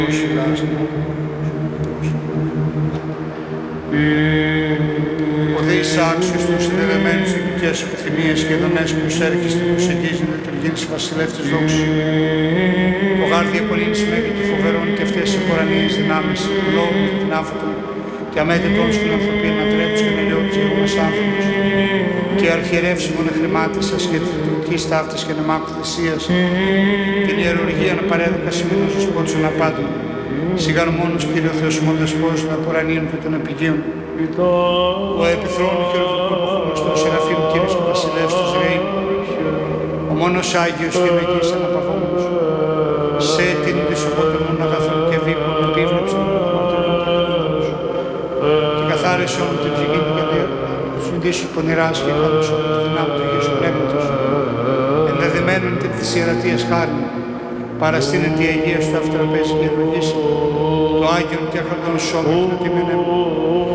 Ο δε εις άξιος των συνδεδεμένους δικαιές επιθυμίες και ειδονές που εισέρχεστε προσεγγίζει να λειτουργεί της βασιλεύ της δόξης. Ο γάρδια πολλήν σημαίνει και φοβερών και αυτές οι κορανίες δυνάμεις, λόγου και την άφωτο, και αμέτρητον φιλανθρωπία να τρέψει και μελιώτης γεγονός άνθρωπος, και αρχιερεύσιμον εχρημάτης ασχετικής ταύτης και νεμάκου θυσίας, την ιερουργία να παρέδωκα σημείνω στους πόντους αναπάντων, σιγάν μόνος Κύριο Θεός ημών δεσπόζων των απορανίων και των επιγείων, ο επιθρόνου χειροκροποχωριστός Σεραφείμ Κύριος και Βασιλεύς του Ισραήλ, ο μόνος Άγιος και Μεγής αναπαυόμενος, σε την δισοπότεμον αγαθών και βίκων επίβλεψον και καθάρισε όλη την ψυχή του κατέρα, συνδύσου πονηράς και χαλούς όλη τη δυνάμει του Ιησού Πνεύματος, ενδεδεμένων και της ιερατείας χάριν, παραστήνεται η Αγία στο αυτραπέζι και ευλογήσει, το Άγιον και αχαρτών σώμα και το τιμιονέμο.